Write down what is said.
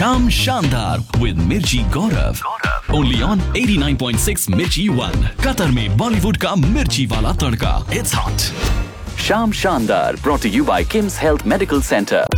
शाम शानदार विद मिर्ची गौरव, ओनली ऑन 89.6 मिर्ची 1, कतर में बॉलीवुड का मिर्ची वाला तड़का। It's hot. शाम शानदार brought to you by Kim's Health Medical Center.